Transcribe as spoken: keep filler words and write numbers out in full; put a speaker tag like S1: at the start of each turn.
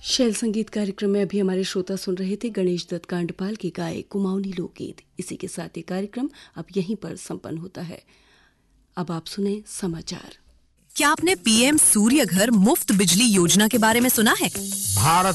S1: शैल संगीत कार्यक्रम में अभी हमारे श्रोता सुन रहे थे गणेश दत्त कांडपाल के गाए कुमाऊनी लोकगीत। इसी के साथ ये कार्यक्रम अब यहीं पर संपन्न होता है। अब आप सुने समाचार।
S2: क्या आपने पीएम सूर्य घर मुफ्त बिजली योजना के बारे में सुना है?
S3: भारत